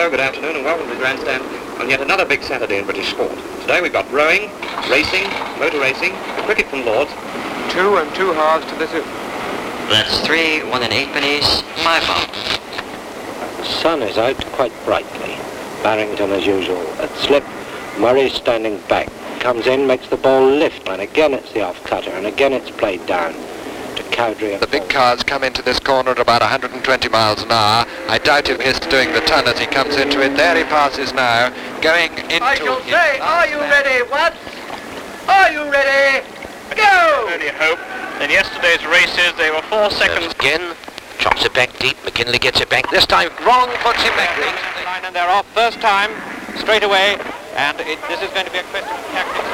Hello, good afternoon, and welcome to the grandstand on yet another big Saturday in British sport. Today we've got rowing, racing, motor racing, and cricket from Lords. 2 and 2 halves to the 2. That's 3, 1 and 8 pennies, my fault. The sun is out quite brightly. Barrington as usual at slip. Murray standing back. Comes in, makes the ball lift, and again it's the off cutter, and again it's played down to Cowdrey. The big cars come into this corner at about 120 miles an hour. I doubt if he's doing the turn as he comes into it. There he passes now, going into... I shall say, are you ready, Watts? Are you ready? Go! Only hope. In yesterday's races, they were 4 seconds. Again, chops it back deep. McKinley gets it back. This time, wrong puts him back. Line, and they're off first time, straight away. And this is going to be a question of tactics.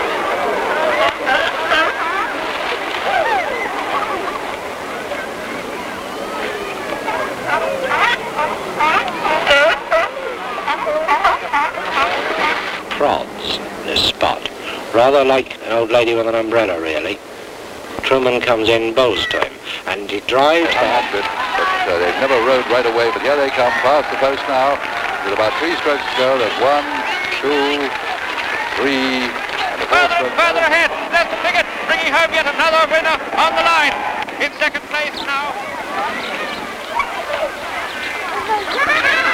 Prods this spot. Rather like an old lady with an umbrella, really. Truman comes in, bowls to him, and he drives that. But they've never rode right away, but here they come past the post now. With about 3 strokes to go. There's 1, 2, 3, and the Further ahead, there's the Piggott, bringing home yet another winner on the line. In second place now.